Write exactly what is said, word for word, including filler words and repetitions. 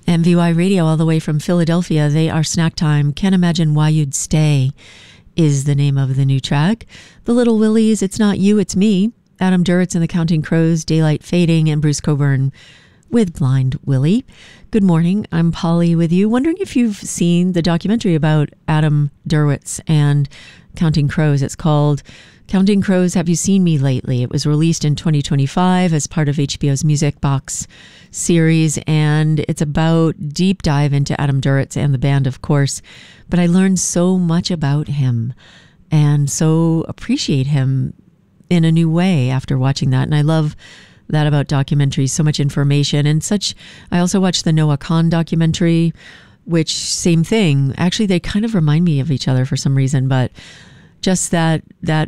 M V Y Radio all the way from Philadelphia. They are Snack Time. Can't Imagine Why You'd Stay is the name of the new track. The Little Willies, It's Not You, It's Me. Adam Duritz and the Counting Crows, Daylight Fading, and Bruce Coburn with Blind Willie. Good morning. I'm Polly with you. Wondering if you've seen the documentary about Adam Duritz and Counting Crows. It's called Counting Crows, Have You Seen Me Lately? It was released in twenty twenty-five as part of H B O's Music Box series, and it's about deep dive into Adam Duritz and the band, of course. But I learned so much about him and so appreciate him in a new way after watching that. And I love that about documentaries, so much information and such. I also watched the Noah Kahn documentary, which same thing. Actually, they kind of remind me of each other for some reason, but just that that